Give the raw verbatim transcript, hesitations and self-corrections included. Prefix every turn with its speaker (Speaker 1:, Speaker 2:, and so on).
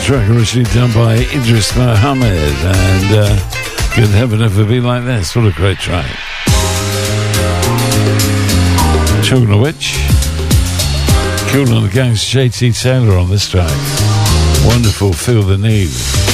Speaker 1: track originally done by Idris Muhammad, and uh, Could Heaven Ever Be Like This? What a great track. Talking of which, Cool and the Gang's J T Taylor on this track. Wonderful, Feel the Need.